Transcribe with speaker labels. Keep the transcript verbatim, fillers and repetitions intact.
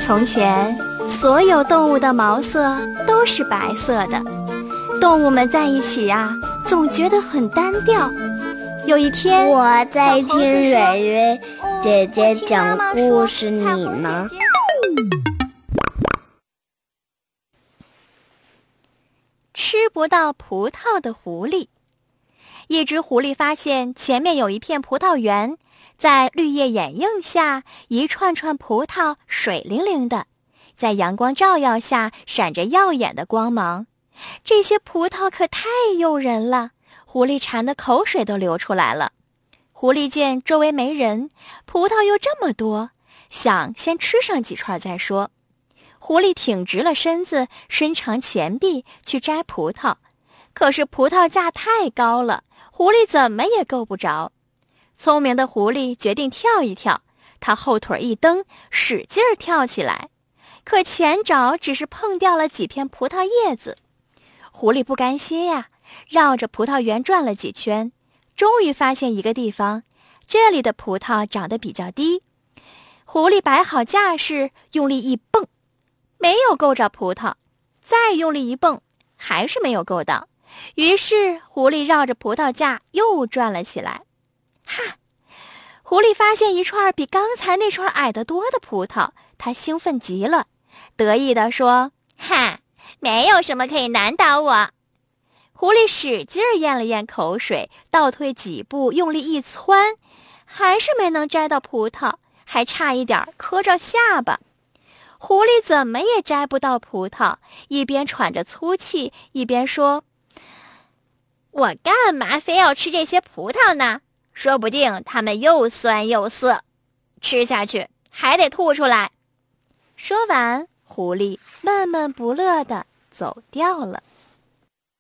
Speaker 1: 从前，所有动物的毛色都是白色的，动物们在一起呀、啊，总觉得很单调。有一天，
Speaker 2: 我在听蕊蕊姐姐讲故事，你呢？
Speaker 1: 吃不到葡萄的狐狸。一只狐狸发现前面有一片葡萄园，在绿叶掩映下，一串串葡萄水灵灵的，在阳光照耀下闪着耀眼的光芒。这些葡萄可太诱人了，狐狸馋得口水都流出来了。狐狸见周围没人，葡萄又这么多，想先吃上几串再说。狐狸挺直了身子，伸长前臂去摘葡萄，可是葡萄架太高了，狐狸怎么也够不着。聪明的狐狸决定跳一跳，它后腿一蹬，使劲儿跳起来，可前爪只是碰掉了几片葡萄叶子。狐狸不甘心呀，绕着葡萄园转了几圈，终于发现一个地方，这里的葡萄长得比较低。狐狸摆好架势，用力一蹦，没有够着葡萄，再用力一蹦，还是没有够到。于是狐狸绕着葡萄架又转了起来。哈！狐狸发现一串比刚才那串矮得多的葡萄，它兴奋极了，得意地说：哈，没有什么可以难倒我。狐狸使劲咽了咽口水，倒退几步，用力一窜，还是没能摘到葡萄，还差一点磕着下巴。狐狸怎么也摘不到葡萄，一边喘着粗气，一边说：我干嘛非要吃这些葡萄呢？说不定它们又酸又涩，吃下去还得吐出来。说完，狐狸闷闷不乐地走掉了。